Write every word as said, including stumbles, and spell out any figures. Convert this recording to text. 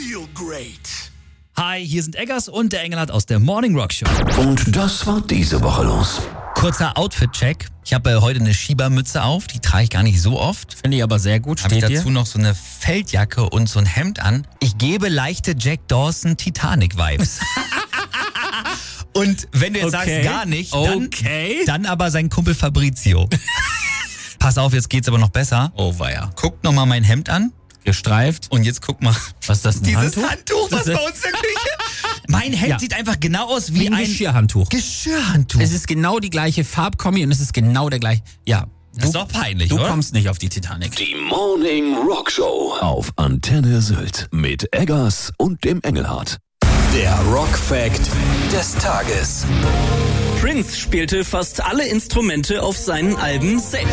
feel great. Hi, hier sind Eggers und der Engelhardt aus der Morning Rock Show. Und das war diese Woche los. Kurzer Outfit-Check. Ich habe äh, heute eine Schiebermütze auf, die trage ich gar nicht so oft. Finde ich aber sehr gut. Habe ich Steht dazu dir? noch so eine Feldjacke und so ein Hemd an. Ich gebe leichte Jack Dawson Titanic-Vibes. Und wenn du jetzt Okay. sagst gar nicht, dann, Okay. dann aber sein Kumpel Fabrizio. Pass auf, jetzt geht's aber noch besser. Oh weia. Guck noch mal mein Hemd an Gestreift. und jetzt guck mal. Was ist das, ein Dieses Handtuch? Handtuch, was Das bei uns in der Küche. Mein Hemd Ja. sieht einfach genau aus wie Wie ein ein Geschirrhandtuch. Geschirrhandtuch. Es ist genau die gleiche Farbkombi und es ist genau der gleiche. Ja. Das ist doch peinlich, Du oder? kommst nicht auf die Titanic. Die Morning Rock Show auf Antenne Sylt mit Eggers und dem Engelhardt. Der Rock Fact des Tages. Prince spielte fast alle Instrumente auf seinen Alben selbst.